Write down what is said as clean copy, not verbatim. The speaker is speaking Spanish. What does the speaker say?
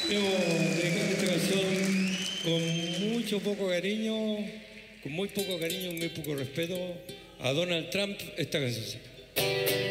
Debo dedicar esta canción con mucho poco cariño, con muy poco cariño y muy poco respeto a Donald Trump, esta canción.